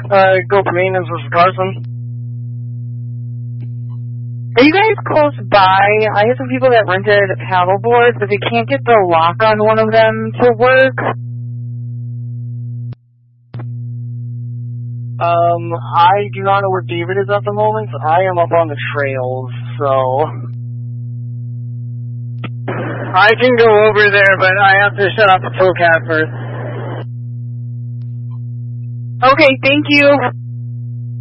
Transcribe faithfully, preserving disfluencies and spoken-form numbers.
Uh, Go Maintenance, this is Carson. Are you guys close by? I have some people that rented paddle boards, but they can't get the lock on one of them to work. Um, I do not know where David is at the moment. I am up on the trails, so I can go over there, but I have to shut off the towcat first. Okay, thank you.